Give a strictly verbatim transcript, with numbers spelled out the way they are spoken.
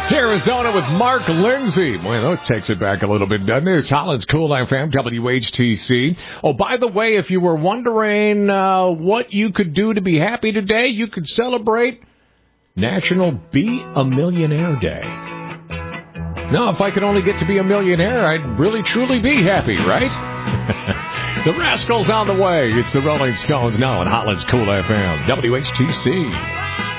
It's Arizona with Mark Lindsay. Well, that takes it back a little bit, doesn't it? It's Holland's Cool F M, W H T C. Oh, by the way, if you were wondering uh, what you could do to be happy today, you could celebrate National Be a Millionaire Day. Now, if I could only get to be a millionaire, I'd really, truly be happy, right? The Rascals on the way. It's the Rolling Stones now on Holland's Cool F M, W H T C.